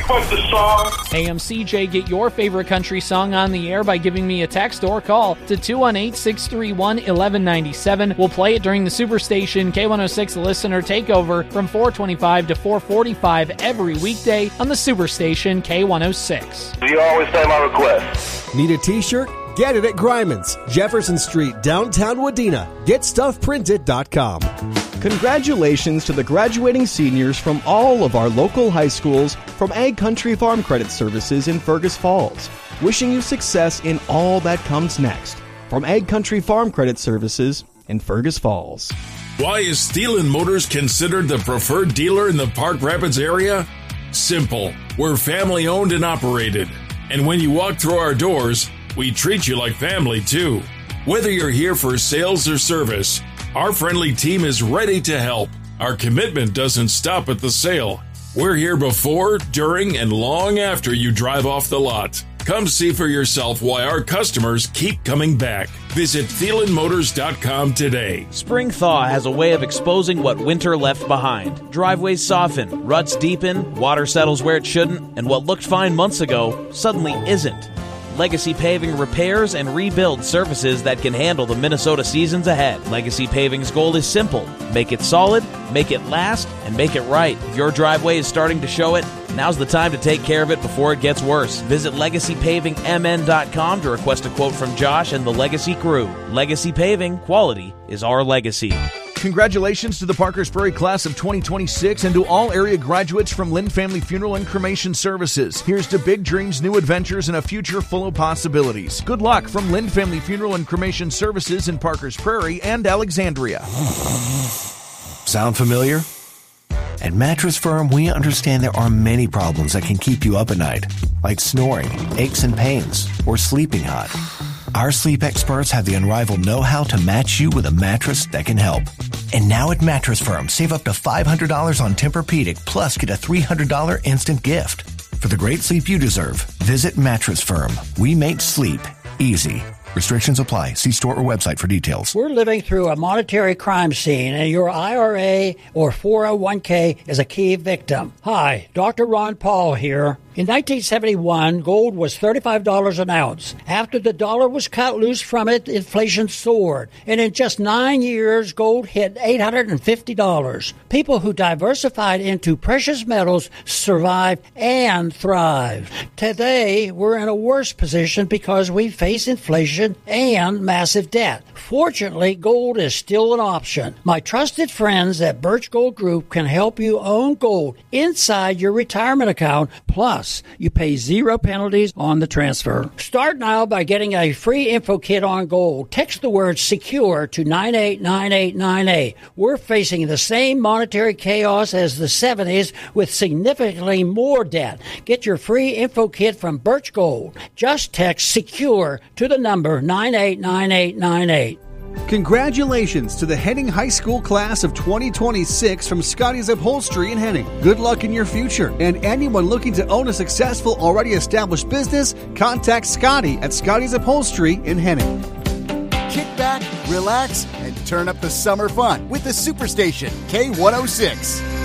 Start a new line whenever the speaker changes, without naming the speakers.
request a song?
Hey, I'm CJ. Get your favorite country song on the air by giving me a text or call to 218-631-1197. We'll play it during the Superstation K106 Listener Takeover from 425 to 445 every weekday on the Superstation K106.
You always say my request.
Need a t-shirt? Get it at Gryman's, Jefferson Street, downtown Wadena. GetStuffPrinted.com.
Congratulations to the graduating seniors from all of our local high schools from Ag Country Farm Credit Services in Fergus Falls. Wishing you success in all that comes next. From Ag Country Farm Credit Services in Fergus Falls.
Why is Thielen Motors considered the preferred dealer in the Park Rapids area? Simple. We're family owned and operated. And when you walk through our doors, we treat you like family too. Whether you're here for sales or service, our friendly team is ready to help. Our commitment doesn't stop at the sale. We're here before, during, and long after you drive off the lot. Come see for yourself why our customers keep coming back. Visit ThielenMotors.com today.
Spring thaw has a way of exposing what winter left behind. Driveways soften, ruts deepen, water settles where it shouldn't, and what looked fine months ago suddenly isn't. Legacy Paving repairs and rebuilds surfaces that can handle the Minnesota seasons ahead. Legacy Paving's goal is simple. Make it solid, make it last, and make it right. If your driveway is starting to show it, now's the time to take care of it before it gets worse. Visit LegacyPavingMN.com to request a quote from Josh and the Legacy crew. Legacy Paving, quality is our legacy.
Congratulations to the Parkers Prairie class of 2026 and to all area graduates from Lynn Family Funeral and Cremation Services. Here's to big dreams, new adventures, and a future full of possibilities. Good luck from Lynn Family Funeral and Cremation Services in Parkers Prairie and Alexandria.
Sound familiar? At Mattress Firm, we understand there are many problems that can keep you up at night, like snoring, aches and pains, or sleeping hot. Our sleep experts have the unrivaled know-how to match you with a mattress that can help. And now at Mattress Firm, save up to $500 on Tempur-Pedic, plus get a $300 instant gift. For the great sleep you deserve, visit Mattress Firm. We make sleep easy. Restrictions apply. See store or website for details.
We're living through a monetary crime scene, and your IRA or 401k is a key victim. Hi, Dr. Ron Paul here. In 1971, gold was $35 an ounce. After the dollar was cut loose from it, inflation soared. And in just 9 years, gold hit $850. People who diversified into precious metals survived and thrived. Today, we're in a worse position because we face inflation and massive debt. Fortunately, gold is still an option. My trusted friends at Birch Gold Group can help you own gold inside your retirement account. Plus, you pay 0 penalties on the transfer. Start now by getting a free info kit on gold. Text the word SECURE to 989898. We're facing the same monetary chaos as the 70s with significantly more debt. Get your free info kit from Birch Gold. Just text SECURE to the number 989898.
Congratulations to the Henning High School class of 2026 from Scotty's Upholstery in Henning. Good luck in your future. And anyone looking to own a successful, already established business, contact Scotty at Scotty's Upholstery in Henning.
Kick back, relax, and turn up the summer fun with the Superstation K106.